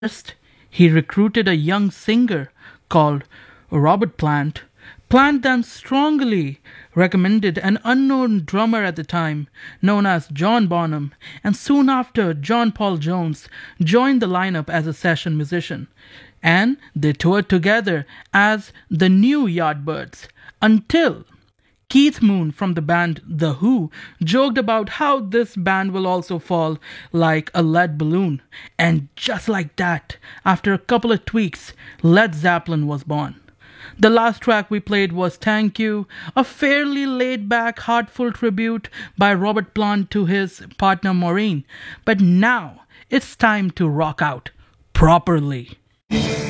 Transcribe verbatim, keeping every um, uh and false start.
First, he recruited a young singer called Robert Plant. Plant then strongly recommended an unknown drummer at the time, known as John Bonham, and soon after, John Paul Jones joined the lineup as a session musician. And they toured together as the New Yardbirds until Keith Moon from the band The Who joked about how this band will also fall like a lead balloon. And just like that, after a couple of tweaks, Led Zeppelin was born. The last track we played was Thank You, a fairly laid back, heartful tribute by Robert Plant to his partner Maureen. But now it's time to rock out properly.